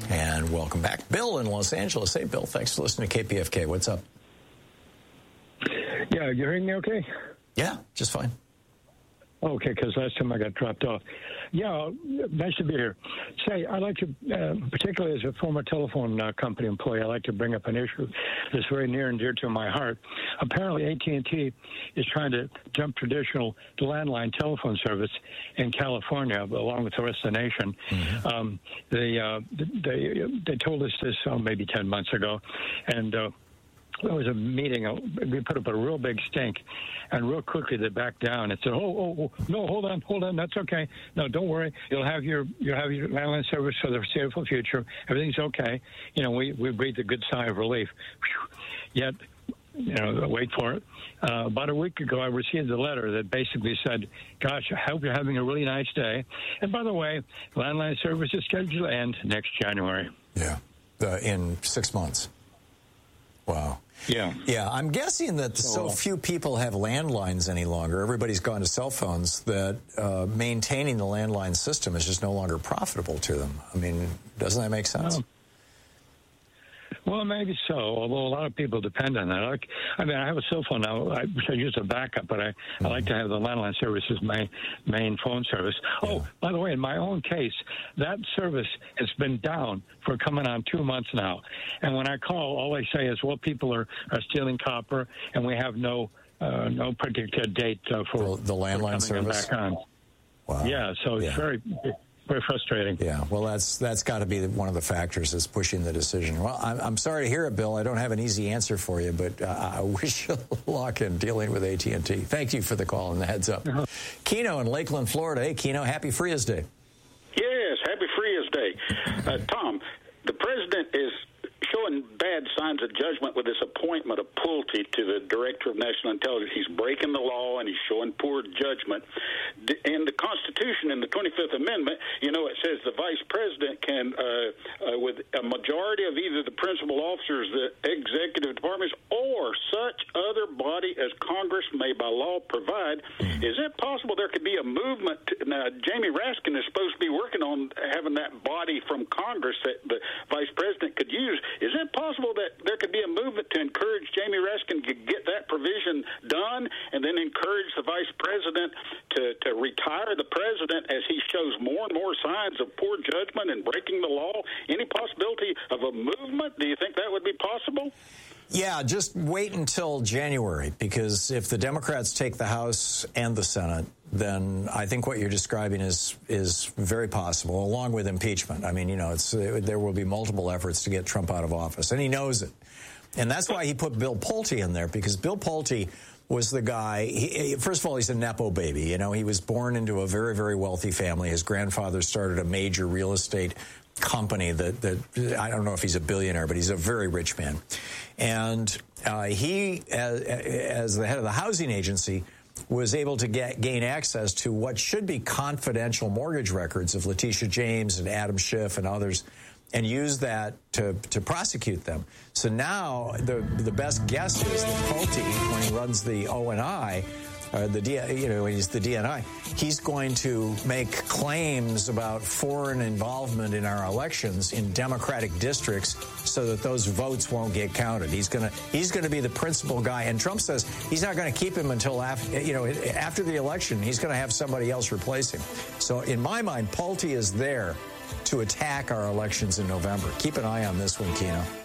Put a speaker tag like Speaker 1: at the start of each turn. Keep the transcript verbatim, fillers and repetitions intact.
Speaker 1: And welcome back. Bill in Los Angeles. Hey, Bill, thanks for listening to K P F K. What's up?
Speaker 2: Yeah, you hearing me okay?
Speaker 1: Yeah, just fine.
Speaker 2: Okay, because last time I got dropped off. Yeah, nice to be here. Say, I like to, uh, particularly as a former telephone uh, company employee, I like to bring up an issue that's very near and dear to my heart. Apparently, A T and T is trying to jump traditional landline telephone service in California, along with the rest of the nation. Mm-hmm. Um, they, uh, they they told us this oh, maybe ten months ago, and uh, there was a meeting. We put up a real big stink, and real quickly they backed down and said, "Oh, oh, oh, no, hold on, hold on, that's okay. No, don't worry. You'll have your you'll have your landline service for the foreseeable future. Everything's okay." You know, we we breathed a good sigh of relief. Whew. Yet, you know, wait for it. Uh, about a week ago, I received a letter that basically said, "Gosh, I hope you're having a really nice day. And by the way, landline service is scheduled to end next January."
Speaker 1: Yeah, uh, in six months. Wow.
Speaker 2: Yeah.
Speaker 1: Yeah, I'm guessing that so, so few people have landlines any longer. Everybody's gone to cell phones that uh, maintaining the landline system is just no longer profitable to them. I mean, doesn't that make sense?
Speaker 2: Um, Well, maybe so, although a lot of people depend on that. I, like, I mean, I have a cell phone now, I, which I use a backup, but I, mm-hmm. I like to have the landline service as my main phone service. Yeah. Oh, by the way, in my own case, that service has been down for coming on two months now. And when I call, all they say is, well, people are, are stealing copper, and we have no uh, no predicted date uh, for
Speaker 1: the, the landline
Speaker 2: for coming
Speaker 1: service.
Speaker 2: Back on.
Speaker 1: Wow.
Speaker 2: Yeah, so it's
Speaker 1: yeah.
Speaker 2: very... Very frustrating.
Speaker 1: Yeah, well, that's that's got to be one of the factors that's pushing the decision. Well, I'm, I'm sorry to hear it, Bill. I don't have an easy answer for you, but uh, I wish you luck in dealing with A T and T. Thank you for the call and the heads up. Uh-huh. Keno in Lakeland, Florida. Hey, Keno, happy Frias Day.
Speaker 3: Yes, happy Frias Day. Uh, Tom, the president is showing bad signs of judgment with this appointment of Pulte to the Director of National Intelligence. He's breaking the law, and he's showing poor judgment. In the Constitution, in the twenty-fifth Amendment, you know, it says the Vice President can, uh, uh, with a majority of either the principal officers, the executive departments, or such other body as Congress may by law provide. Is it possible there could be a movement? To, now, Jamie Raskin is supposed to be working on having that body from Congress that the Vice President could use. Is it possible that there could be a movement to encourage Jamie Raskin to get that provision done and then encourage the Vice President to, to retire the President as he shows more and more signs of poor judgment and breaking the law? Any possibility of a movement? Do you think that would be possible?
Speaker 1: Yeah, just wait until January, because if the Democrats take the House and the Senate, then I think what you're describing is is very possible, along with impeachment. I mean, you know, it's there will be multiple efforts to get Trump out of office, and he knows it. And that's why he put Bill Pulte in there, because Bill Pulte was the guy, he, first of all, he's a Nepo baby. You know, he was born into a very, very wealthy family. His grandfather started a major real estate company that, that I don't know if he's a billionaire, but he's a very rich man. And uh, he, as, as the head of the housing agency, was able to get, gain access to what should be confidential mortgage records of Letitia James and Adam Schiff and others, and use that to, to prosecute them. So now the the best guess is that Pulte, when he runs the O and I, uh, the D, you know, when he's the D N I, he's going to make claims about foreign involvement in our elections in Democratic districts, so that those votes won't get counted. He's gonna he's gonna be the principal guy, and Trump says he's not going to keep him until after you know after the election. He's going to have somebody else replace him. So in my mind, Pulte is there to attack our elections in November. Keep an eye on this one, Keno.